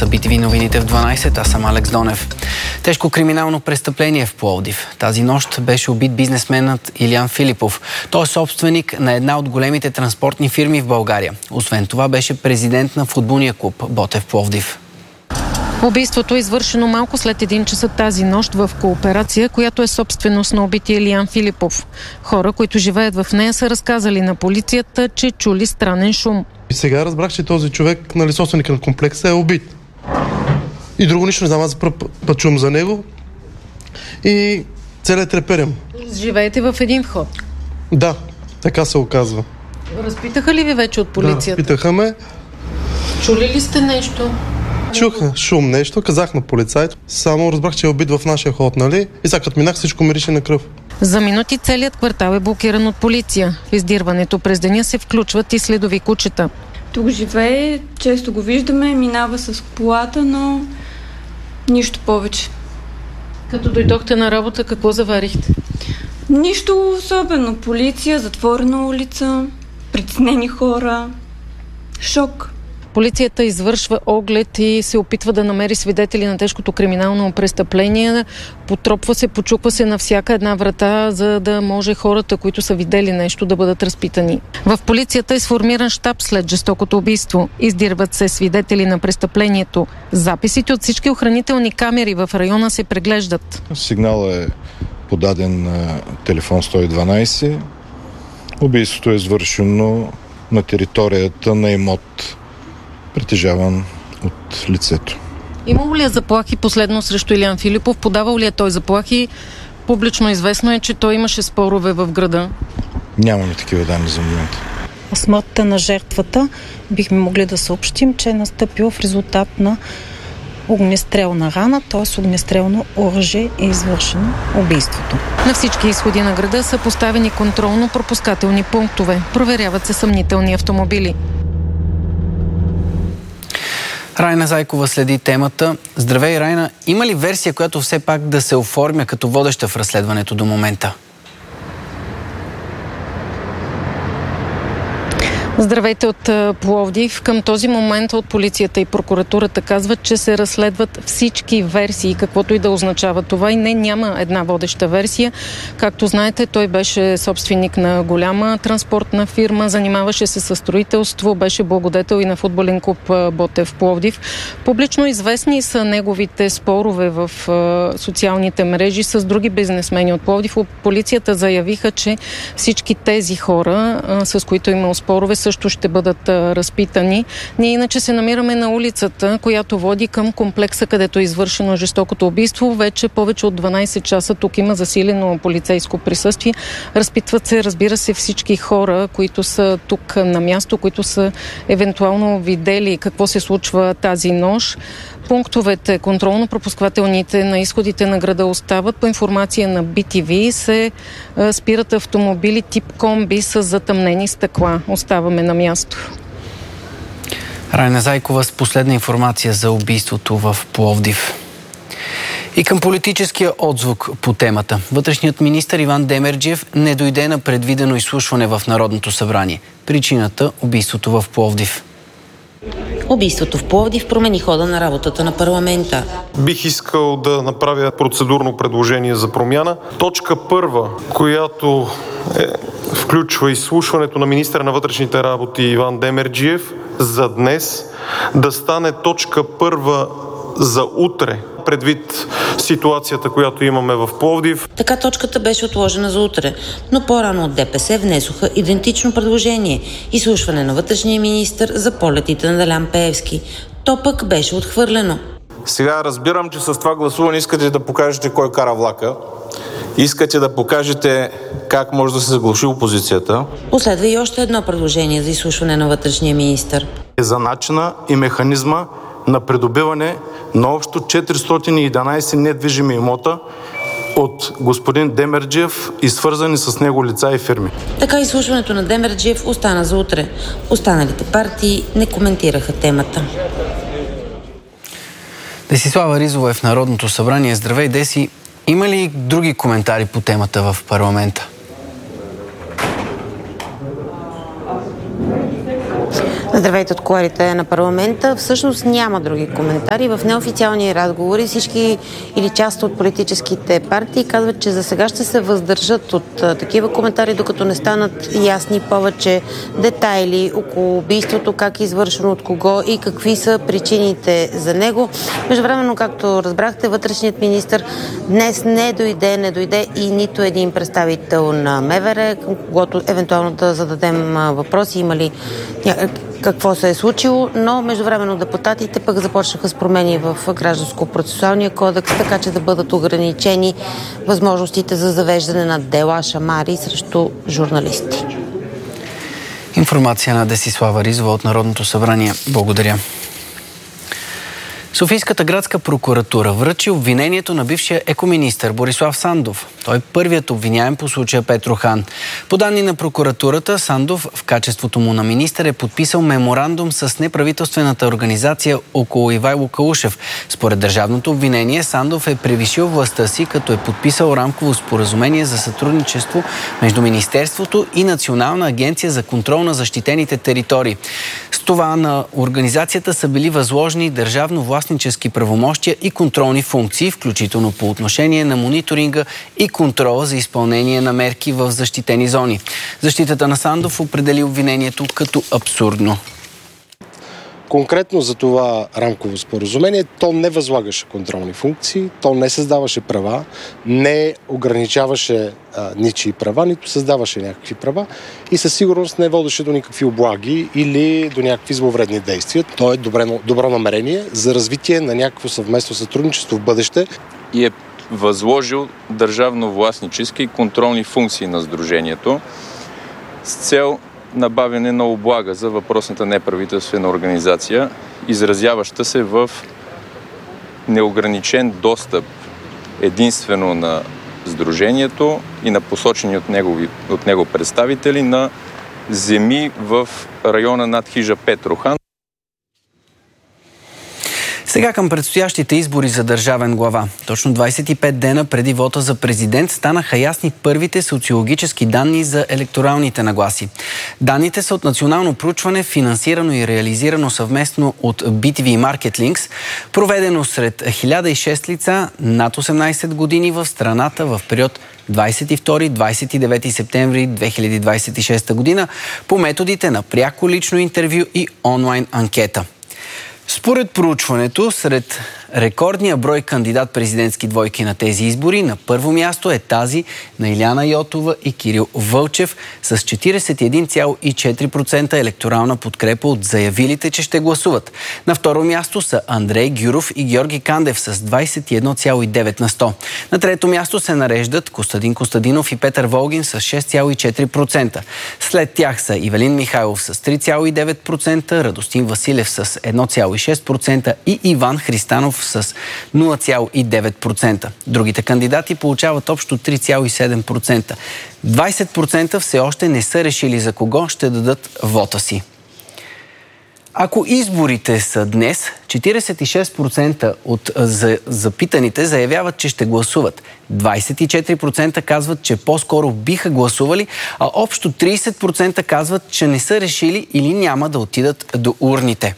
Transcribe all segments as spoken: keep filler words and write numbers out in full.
са би ти ви новините в дванайсет, аз съм Алекс Донев. Тежко криминално престъпление в Пловдив. Тази нощ беше убит бизнесменът Илиян Филипов. Той е собственик на една от големите транспортни фирми в България. Освен това беше президент на футболния клуб Ботев Пловдив. Убийството е извършено малко след един часа тази нощ в кооперация, която е собственост на убития Илиян Филипов. Хора, които живеят в нея, са разказали на полицията, че чули странен шум. И сега разбрах, че този човек, нали, собственик на комплекса, е убит. И друго нищо не знам, аз за първ път чувам за него и целият треперем. Живеете в един вход? Да, така се оказва. Разпитаха ли ви вече от полицията? Да, разпитаха ме. Чули ли сте нещо? Чух шум нещо, казах на полицайите. Само разбрах, че е убит в нашия ход, нали? И сега като минах, всичко мирише на кръв. За минути целият квартал е блокиран от полиция. В издирването през деня се включват и следови кучета. Тук живее, често го виждаме, минава с колата, но нищо повече. Като дойдохте на работа, какво заварихте? Нищо особено. Полиция, затворена улица, притеснени хора, шок. Полицията извършва оглед и се опитва да намери свидетели на тежкото криминално престъпление. Потропва се, почуква се на всяка една врата, за да може хората, които са видели нещо, да бъдат разпитани. В полицията е сформиран щаб след жестокото убийство. Издирват се свидетели на престъплението. Записите от всички охранителни камери в района се преглеждат. Сигналът е подаден на телефон сто и дванайсет. Убийството е извършено на територията на имот, притежаван от лицето. Имало ли е заплахи последно срещу Илиян Филипов? Подавал ли е той заплахи? Публично известно е, че той имаше спорове в града. Нямаме такива данни за момента. Смъртта на жертвата бихме могли да съобщим, че е настъпила в резултат на огнестрелна рана, т.е. огнестрелно оръжие е извършено убийството. На всички изходи на града са поставени контролно-пропускателни пунктове. Проверяват се съмнителни автомобили. Райна Зайкова следи темата. Здравей, Райна. Има ли версия, която все пак да се оформя като водеща в разследването до момента? Здравейте от Пловдив. Към този момент от полицията и прокуратурата казват, че се разследват всички версии, каквото и да означава това. И не, няма една водеща версия. Както знаете, той беше собственик на голяма транспортна фирма, занимаваше се със строителство, беше благодетел и на футболен клуб Ботев Пловдив. Публично известни са неговите спорове в социалните мрежи с други бизнесмени от Пловдив. Полицията заявиха, че всички тези хора, с които е имал спорове, също ще бъдат а, разпитани. Ние иначе се намираме на улицата, която води към комплекса, където е извършено жестокото убийство. Вече повече от дванайсет часа тук има засилено полицейско присъствие. Разпитват се, разбира се, всички хора, които са тук на място, които са евентуално видели какво се случва тази нощ. Пунктовете, контролно-пропусквателните на изходите на града остават. По информация на би ти ви се а, спират автомобили тип комби с затъмнени стъкла. Оставаме на място. Райна Зайкова с последна информация за убийството в Пловдив. И към политическия отзвук по темата. Вътрешният министър Иван Демерджиев не дойде на предвидено изслушване в Народното събрание. Причината – убийството в Пловдив. Убийството в Пловдив промени хода на работата на парламента. Бих искал да направя процедурно предложение за промяна. Точка първа, която е, включва изслушването на министъра на вътрешните работи Иван Демерджиев за днес, да стане точка първа за утре, предвид ситуацията, която имаме в Пловдив. Така точката беше отложена за утре, но по-рано от ДПС внесоха идентично предложение – изслушване на вътрешния министър за полетите на Делян Пеевски. То пък беше отхвърлено. Сега разбирам, че с това гласуване искате да покажете кой кара влака. Искате да покажете как може да се заглуши опозицията. Последва и още едно предложение за изслушване на вътрешния министър. За начина и механизма на придобиване на общо четиристотин и единайсет недвижими имота от господин Демерджиев и свързани с него лица и фирми. Така изслушването на Демерджиев остана за утре. Останалите партии не коментираха темата. Десислава Ризова е в Народното събрание. Здравей, Деси. Има ли други коментари по темата в парламента? Здравейте от кулоарите на парламента. Всъщност няма други коментари. В неофициални разговори всички или част от политическите партии казват, че за сега ще се въздържат от а, такива коментари, докато не станат ясни повече детайли около убийството, как е извършено, от кого и какви са причините за него. Междувременно, както разбрахте, вътрешният министър днес не дойде, не дойде и нито един представител на МВР, към когото евентуално да зададем а, въпроси, има ли какво се е случило, но междувременно депутатите пък започнаха с промени в Гражданско-процесуалния кодекс, така че да бъдат ограничени възможностите за завеждане на дела шамари срещу журналисти. Информация на Десислава Ризова от Народното събрание. Благодаря. Софийската градска прокуратура връчи обвинението на бившия екоминистър Борислав Сандов. Той е първият обвиняем по случая Петрохан. По данни на прокуратурата, Сандов в качеството му на министър е подписал меморандум с неправителствената организация около Ивайло Калушев. Според държавното обвинение, Сандов е превишил властта си, като е подписал рамково споразумение за сътрудничество между Министерството и Национална агенция за контрол на защитените територии. С това на организацията са били възложени държавно властнически правомощия и контролни функции, включително по отношение на мониторинга и контрола за изпълнение на мерки в защитени зони. Защитата на Сандов определи обвинението като абсурдно. Конкретно за това рамково споразумение, то не възлагаше контролни функции, то не създаваше права, не ограничаваше а, ничии права, нито създаваше някакви права и със сигурност не водеше до никакви облаги или до някакви зловредни действия. То е добро, добро намерение за развитие на някакво съвместно сътрудничество в бъдеще. И е възложил държавно-властнически и контролни функции на сдружението с цел набавяне на облага за въпросната неправителствена организация, изразяваща се в неограничен достъп единствено на сдружението и на посочени от него, от него представители на земи в района над хижа Петрохан. Сега към предстоящите избори за държавен глава. Точно двадесет и пет дена преди вота за президент станаха ясни първите социологически данни за електоралните нагласи. Данните са от национално проучване, финансирано и реализирано съвместно от би ти ви и Marketlynx, проведено сред хиляда и шест лица над осемнадесет години в страната в период двадесет и втори до двадесет и девети септември две хиляди двадесет и шеста година по методите на пряко лично интервю и онлайн анкета. Според проучването, сред рекордния брой кандидат-президентски двойки на тези избори, на първо място е тази на Илияна Йотова и Кирил Вълчев с четиридесет и един цяло и четири процента електорална подкрепа от заявилите, че ще гласуват. На второ място са Андрей Гюров и Георги Кандев с двадесет и едно цяло и девет на сто. На трето място се нареждат Костадин Костадинов и Петър Волгин с шест цяло и четири процента. След тях са Ивелин Михайлов с три цяло и девет процента, Радостин Василев с едно цяло и шест процента и Иван Христанов с нула цяло и девет процента. Другите кандидати получават общо три цяло и седем процента. двадесет процента все още не са решили за кого ще дадат вота си. Ако изборите са днес, четиридесет и шест процента от запитаните заявяват, че ще гласуват. двадесет и четири процента казват, че по-скоро биха гласували, а общо тридесет процента казват, че не са решили или няма да отидат до урните.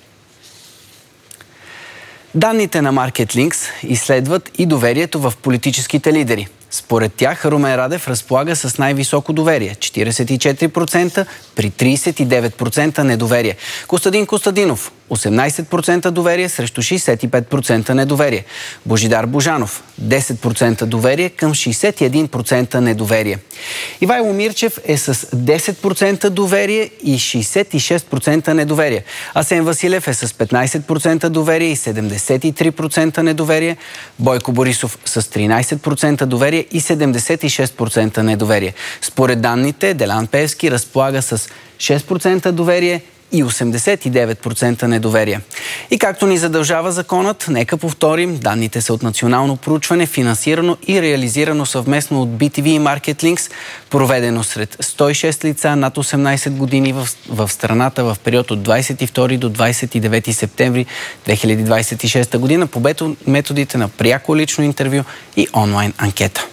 Данните на Marketlynx изследват и доверието в политическите лидери. Според тях Румен Радев разполага с най-високо доверие – четиридесет и четири процента при тридесет и девет процента недоверие. Костадин Костадинов – осемнадесет процента доверие срещу шестдесет и пет процента недоверие. Божидар Божанов – десет процента доверие към шестдесет и един процента недоверие. Ивайло Мирчев е с десет процента доверие и шестдесет и шест процента недоверие. Асен Василев е с петнадесет процента доверие и седемдесет и три процента недоверие. Бойко Борисов с тринадесет процента доверие и седемдесет и шест процента недоверие. Според данните, Делян Пеевски разполага с шест процента доверие и осемдесет и девет процента недоверие. И както ни задължава законът, нека повторим, данните са от национално проучване, финансирано и реализирано съвместно от би ти ви и Marketlynx, проведено сред сто и шест лица над осемнадесет години в, в страната в период от двадесет и втори до двадесет и девети септември две хиляди двадесет и шеста година по методите на пряко лично интервю и онлайн анкета.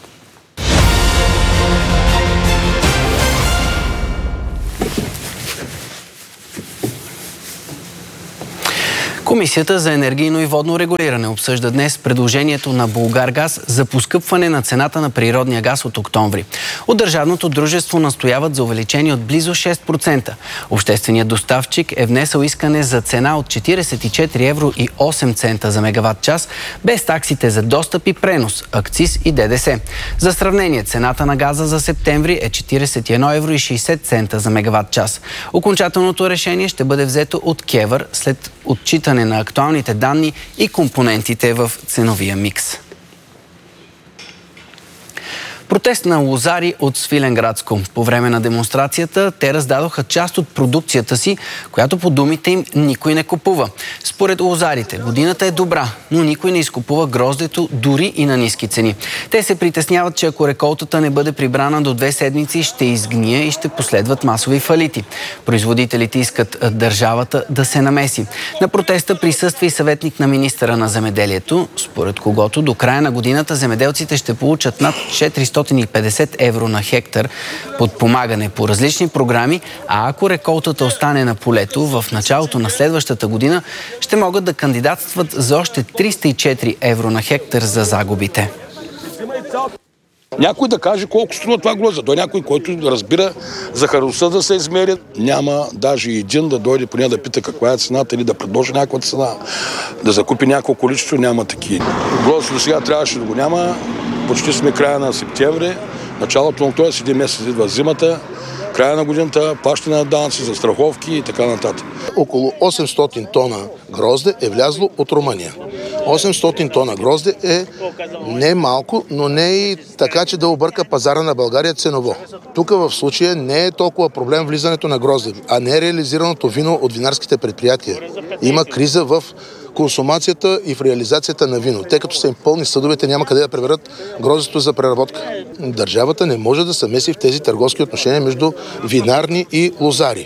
Комисията за енергийно и водно регулиране обсъжда днес предложението на Булгаргаз за поскъпване на цената на природния газ от октомври. От държавното дружество настояват за увеличение от близо шест процента. Общественият доставчик е внесъл искане за цена от четиридесет и четири евро и осем цента за мегаватт час, без таксите за достъп и пренос, акциз и ДДС. За сравнение, цената на газа за септември е четиридесет и едно евро и шейсет цента за мегаватт час. Окончателното решение ще бъде взето от КЕВР след отчитане на актуалните данни и компонентите в ценовия микс. Протест на лозари от Свиленградско. По време на демонстрацията те раздадоха част от продукцията си, която по думите им никой не купува. Според лозарите, годината е добра, но никой не изкупува гроздето дори и на ниски цени. Те се притесняват, че ако реколтата не бъде прибрана до две седмици, ще изгние и ще последват масови фалити. Производителите искат държавата да се намеси. На протеста присъства и съветник на министъра на земеделието, според когото до края на годината земеделците ще получат над четиристотин и петдесет евро на хектар подпомагане по различни програми, а ако реколтата остане на полето, в началото на следващата година ще могат да кандидатстват за още триста и четири евро на хектар за загубите. Някой да каже колко струва това грозде. До някой, който да разбира захарността да се измери. Няма даже един да дойде поне да пита каква е цената или да предложи някаква цена. Да закупи някакво количество, няма такива. Гроздето до сега трябваше да го няма. Почти сме края на септември, началото на октомври, един месец идва зимата, края на годината, плащане на данъци, застраховки и така нататък. Около осемстотин тона грозде е влязло от Румъния. осемстотин тона грозде е не малко, но не и така, че да обърка пазара на България ценово. Тук в случая не е толкова проблем влизането на грозде, а не е реализираното вино от винарските предприятия. Има криза в консумацията и в реализацията на вино. Тъй като са им пълни съдовете, няма къде да приберат гроздето за преработка. Държавата не може да се меси в тези търговски отношения между винарни и лозари.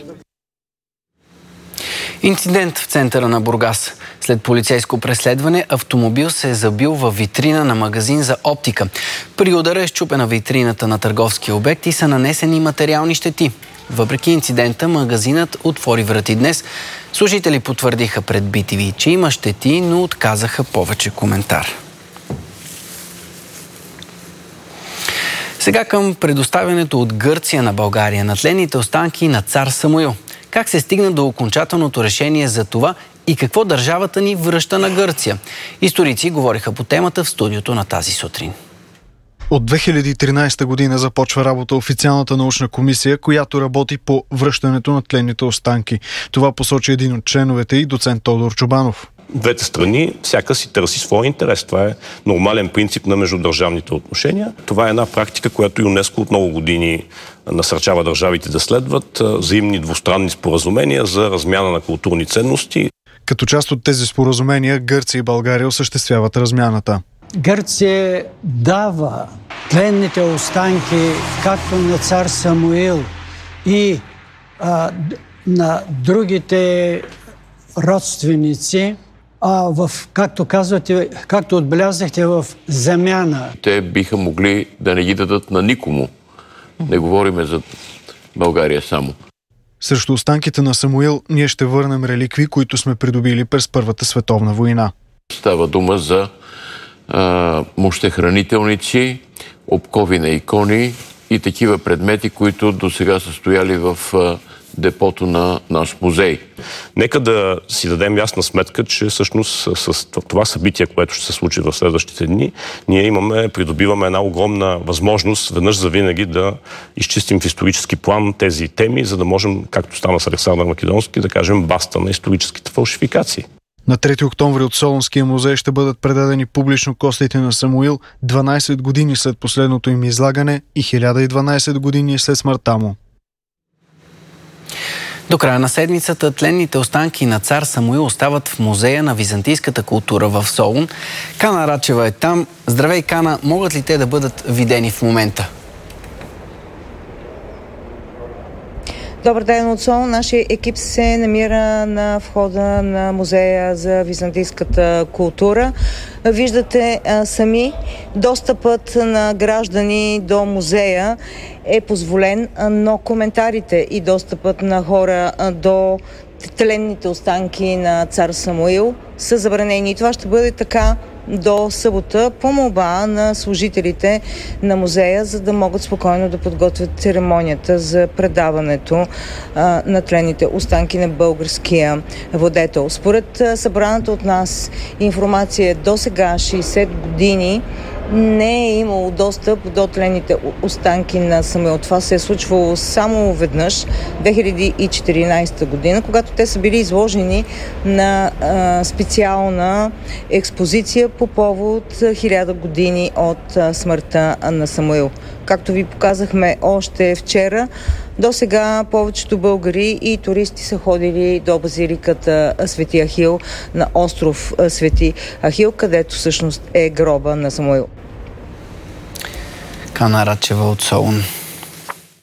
Инцидент в центъра на Бургас. След полицейско преследване, автомобил се е забил във витрина на магазин за оптика. При удара е счупена витрината на търговския обект и са нанесени материални щети. Въпреки инцидента, магазинът отвори врати днес. Служители потвърдиха пред Би Ти Ви, че има щети, но отказаха повече коментар. Сега към предоставянето от Гърция на България на тленните останки на цар Самуил. Как се стигна до окончателното решение за това и какво държавата ни връща на Гърция? Историци говориха по темата в студиото на тази сутрин. От две хиляди и тринадесета година започва работа официалната научна комисия, която работи по връщането на тленните останки. Това посочи един от членовете и доцент Тодор Чобанов. Двете страни всяка си търси своя интерес. Това е нормален принцип на междудържавните отношения. Това е една практика, която ЮНЕСКО от много години насърчава държавите да следват. Взаимни двустранни споразумения за размяна на културни ценности. Като част от тези споразумения Гърция и България осъществяват размяната. Гърция дава тленните останки както на цар Самуил и а, на другите родственици, а в, както казвате, както отбелязахте, в замяна. Те биха могли да не ги дадат на никому. Не говориме за България само. Срещу останките на Самуил ние ще върнем реликви, които сме придобили през Първата световна война. Става дума за а, мощехранителници, обкови на икони и такива предмети, които до сега са стояли в а, депото на наш музей. Нека да си дадем ясна сметка, че всъщност с това събитие, което ще се случи в следващите дни, ние имаме, придобиваме една огромна възможност веднъж завинаги да изчистим в исторически план тези теми, за да можем, както стана с Александър Македонски, да кажем баста на историческите фалшификации. На трети октомври от Солунския музей ще бъдат предадени публично костите на Самуил дванадесет години след последното им излагане и хиляда и дванадесет години след смъртта му. До края на седмицата тленните останки на цар Самуил остават в музея на византийската култура в Солун. Кана Рачева е там. Здравей, Кана! Могат ли те да бъдат видени в момента? Добър ден от Солун. Нашия екип се намира на входа на музея за византийската култура. Виждате а, сами, достъпът на граждани до музея е позволен, но коментарите и достъпът на хора а, до тленните останки на цар Самуил са забранени. И това ще бъде така до събота по молба на служителите на музея, за да могат спокойно да подготвят церемонията за предаването а, на тленните останки на българския владетел. Според а, събраната от нас информация, до сега шейсет години не е имало достъп до тленните останки на Самуил. Това се е случвало само веднъж, две хиляди и четиринадесета година, когато те са били изложени на а, специална експозиция по повод хиляда години от а, смъртта на Самуил. Както ви показахме още вчера, до сега повечето българи и туристи са ходили до базиликата Свети Ахил на остров Свети Ахил, където всъщност е гроба на Самуил. Кана Рачева от Солун.